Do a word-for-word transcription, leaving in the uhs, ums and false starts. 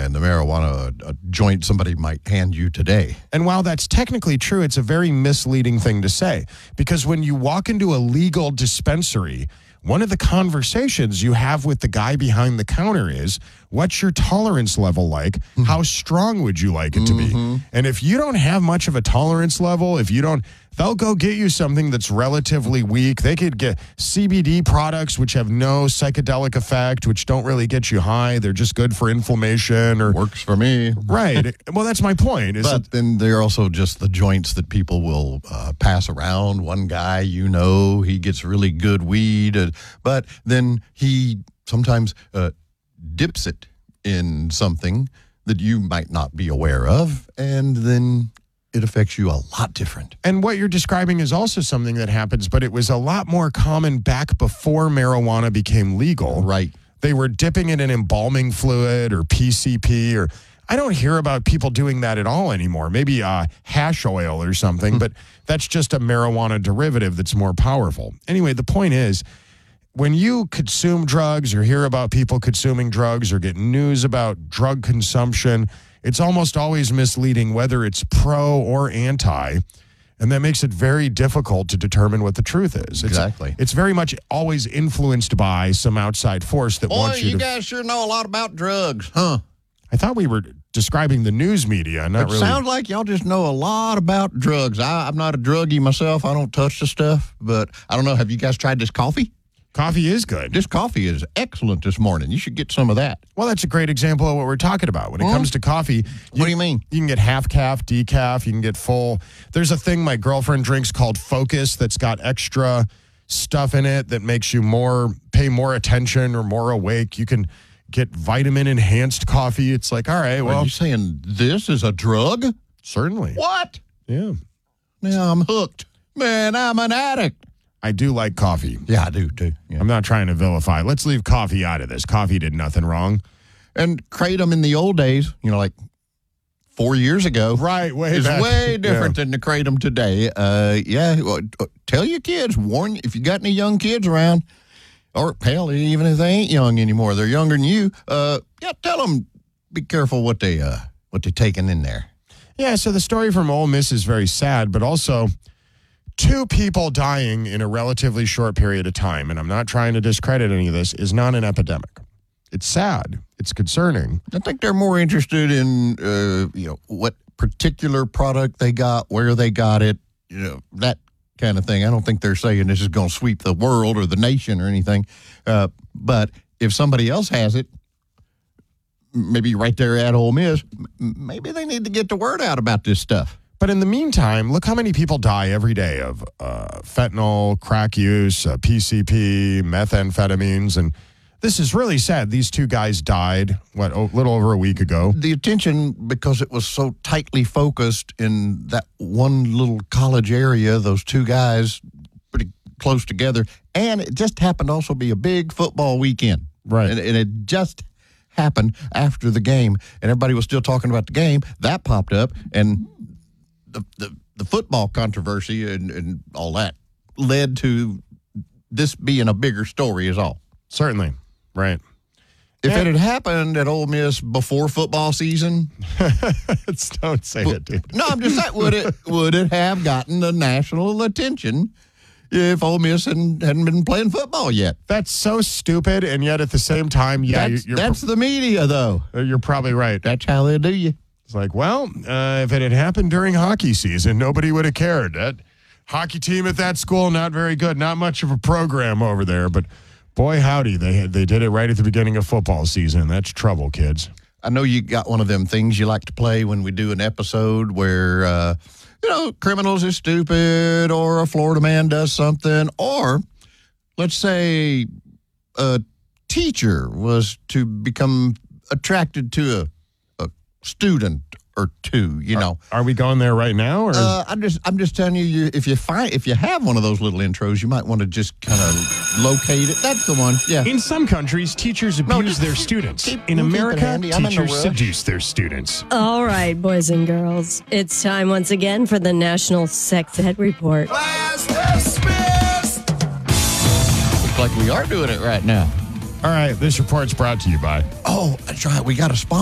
than the marijuana a, a joint somebody might hand you today. And while that's technically true, it's a very misleading thing to say, because when you walk into a legal dispensary, one of the conversations you have with the guy behind the counter is, what's your tolerance level like? Mm-hmm. How strong would you like it to mm-hmm. be? And if you don't have much of a tolerance level, if you don't, they'll go get you something that's relatively weak. They could get C B D products, which have no psychedelic effect, which don't really get you high. They're just good for inflammation. Or Works for me. Right. Well, that's my point. Is but that, then they're also just the joints that people will uh, pass around. One guy, you know, he gets really good weed, uh, but then he sometimes uh, dips it in something that you might not be aware of, and then it affects you a lot different. And what you're describing is also something that happens, but it was a lot more common back before marijuana became legal. Right. They were dipping it in embalming fluid or P C P, or I don't hear about people doing that at all anymore. Maybe uh, hash oil or something, but that's just a marijuana derivative that's more powerful. Anyway, the point is, when you consume drugs or hear about people consuming drugs or get news about drug consumption, it's almost always misleading, whether it's pro or anti, and that makes it very difficult to determine what the truth is. It's, exactly. It's very much always influenced by some outside force that Boy, wants you, you to... guys sure know a lot about drugs, huh? I thought we were describing the news media, not it really... sounds like y'all just know a lot about drugs. I, I'm not a druggie myself. I don't touch the stuff, but I don't know. Have you guys tried this coffee? Coffee is good. This coffee is excellent this morning. You should get some of that. Well, that's a great example of what we're talking about. When it Hmm? comes to coffee... What do you mean? You can get half calf, decaf, you can get full. There's a thing my girlfriend drinks called Focus that's got extra stuff in it that makes you more pay more attention or more awake. You can get vitamin-enhanced coffee. It's like, all right, well... Are you saying this is a drug? Certainly. What? Yeah. Now I'm hooked. Man, I'm an addict. I do like coffee. Yeah, I do, too. Yeah. I'm not trying to vilify. Let's leave coffee out of this. Coffee did nothing wrong. And Kratom in the old days, you know, like four years ago. Right, way is back. way different Yeah. than the Kratom today. Uh, yeah, well, tell your kids, warn if you got any young kids around, or hell, even if they ain't young anymore, they're younger than you. Uh, yeah, tell them be careful what they uh what they're taking in there. Yeah, so the story from Ole Miss is very sad, but also two people dying in a relatively short period of time, and I'm not trying to discredit any of this, is not an epidemic. It's sad. It's concerning. I think they're more interested in uh, you know, what particular product they got, where they got it, you know, that kind of thing. I don't think they're saying this is going to sweep the world or the nation or anything. Uh, but if somebody else has it, maybe right there at Ole Miss, maybe they need to get the word out about this stuff. But in the meantime, look how many people die every day of uh, fentanyl, crack use, uh, P C P, methamphetamines, and this is really sad. These two guys died, what, a little over a week ago. The attention, because it was so tightly focused in that one little college area, those two guys pretty close together, and it just happened to also be a big football weekend. Right. And, and it just happened after the game, and everybody was still talking about the game. That popped up, and the the, the football controversy and, and all that led to this being a bigger story is all. Certainly. Right. If Yeah. it had happened at Ole Miss before football season, Don't say it, dude. no, I'm just saying, would it would it have gotten the national attention if Ole Miss hadn't, hadn't been playing football yet? That's so stupid, and yet at the same time, yeah, that's you're, that's the media, though. you're, you're probably right. That's how they do you. It's like, well, uh, if it had happened during hockey season, nobody would have cared. That hockey team at that school, not very good. Not much of a program over there, but boy, howdy, they they did it right at the beginning of football season. That's trouble, kids. I know you got one of them things you like to play when we do an episode where, uh, you know, criminals are stupid or a Florida man does something, or let's say a teacher was to become attracted to a, a student or two, you know. Are we going there right now? Or is- Uh, I'm just, I'm just telling you, you, if you find, if you have one of those little intros, you might want to just kind of locate it. That's the one. Yeah. In some countries, teachers abuse just their students. keep- In keep it America, handy. I'm in a teachers rush. seduce their students. All right, boys and girls, it's time once again for the National Sex Ed Report. Class dismissed! Looks like we are doing it right now. All right, this report's brought to you by... Oh, that's right. We got a sponsor.